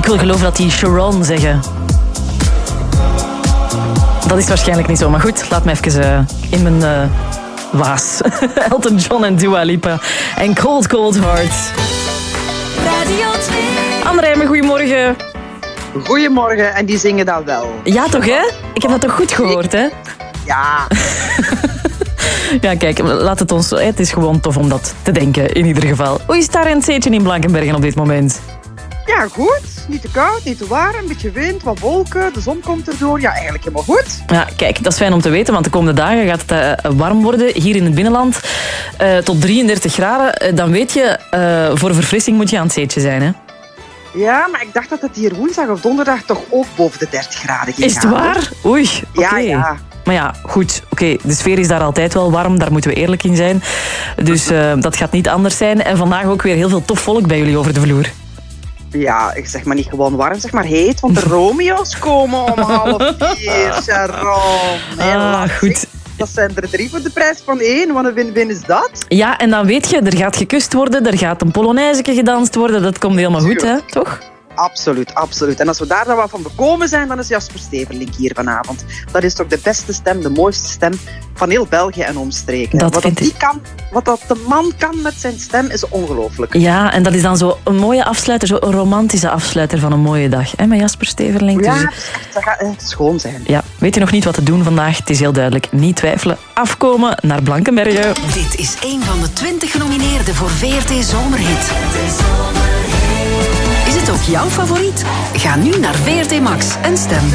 Ik wil geloven dat die Sharon zeggen. Dat is waarschijnlijk niet zo, maar goed, laat me even in mijn waas. Elton John en Dua Lipa. En Cold Cold Heart. Radio 2. Anne-Rijmen, goedemorgen. Goedemorgen, en die zingen dat wel. Ja, toch hè? Ik heb dat toch goed gehoord, hè? Ja. Ja, kijk, laat het ons... Het is gewoon tof om dat te denken, in ieder geval. Hoe is het daar in het zeetje in Blankenbergen op dit moment? Ja, goed. Niet te koud, niet te warm. Een beetje wind, wat wolken. De zon komt erdoor. Ja, eigenlijk helemaal goed. Ja, kijk, dat is fijn om te weten, want de komende dagen gaat het warm worden. Hier in het binnenland tot 33 graden. Dan weet je, voor verfrissing moet je aan het zeetje zijn, hè? Ja, maar ik dacht dat het hier woensdag of donderdag toch ook boven de 30 graden ging. Is het waar? Oei, oké. Ja. Maar ja, goed. Oké, de sfeer is daar altijd wel warm. Daar moeten we eerlijk in zijn. Dus dat gaat niet anders zijn. En vandaag ook weer heel veel tof volk bij jullie over de vloer. Ja, ik zeg maar niet gewoon warm, zeg maar heet. Want de Romeo's komen om 3:30. Sharon. Goed. Dat zijn er 3 voor de prijs van 1. Wat een win-win is dat? Ja, en dan weet je, er gaat gekust worden. Er gaat een polonaise gedanst worden. Dat komt helemaal goed, hè? Toch? Absoluut, absoluut. En als we daar dan wat van bekomen zijn, dan is Jasper Steverlink hier vanavond. Dat is toch de beste stem, de mooiste stem van heel België en omstreken. Wat dat de man kan met zijn stem is ongelooflijk. Ja, en dat is dan zo een mooie afsluiter, zo een romantische afsluiter van een mooie dag. Hè, met Jasper Steverlink. Ja, Dus... dat gaat echt schoon zijn. Ja, weet je nog niet wat te doen vandaag? Het is heel duidelijk. Niet twijfelen. Afkomen naar Blankenbergen. Dit is een van de 20 genomineerden voor VRT Zomerhit. Is het ook jouw favoriet? Ga nu naar VRT Max en stem.